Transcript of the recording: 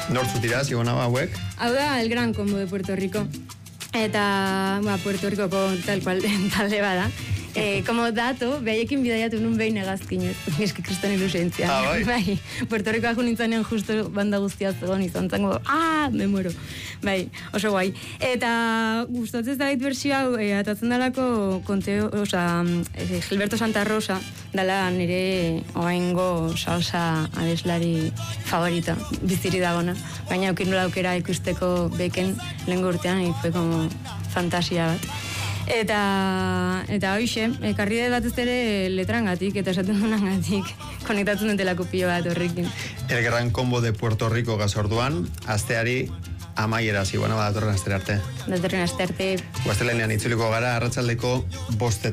Nortzu dira, zigona hauek? Hau da, el Gran Combo de Puerto Rico. Eta, Puerto Ricoko tal cual talde bada. Como dato, behaiekin bidaiatu nun behin egazkinez. Eski kriston ilusentzia. Bai, Puerto Ricoa jo nintzanean justo banda guztia zegoen izan zango, me muero. Bai, oso guai. Eta gustatzen zait bersio hau, atatzen dalako Gilberto Santa Rosa, dala nire oaingo salsa abeslari favorita, biziri dagona. Baina eukin nola aukera ikusteko beken lehen urtean, y fue como fantasia bat. Eta hoxe, karri batez ere letrangatik eta esaten dunangatik konektatzen dutelako pilo bat horrekin. El Gran Combo de Puerto Rico gazorduan, asteari amaiera zibona badatorren astera arte. Datorren aste arte. Guaztelenean itzuliko gara, arratsaldeko 5